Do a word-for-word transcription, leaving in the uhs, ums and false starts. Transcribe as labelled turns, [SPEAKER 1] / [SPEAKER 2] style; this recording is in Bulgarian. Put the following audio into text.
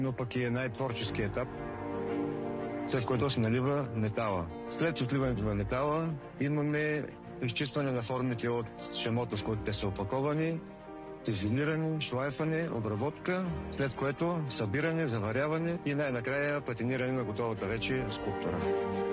[SPEAKER 1] но пък и е най-творчески етап, след което се налива метала. След отливането на метала имаме изчистване на формите от шамота, с които те са опаковани, изолиране, шлайфане, обработка, след което събиране, заваряване и най-накрая патиниране на готовата вече скулптура.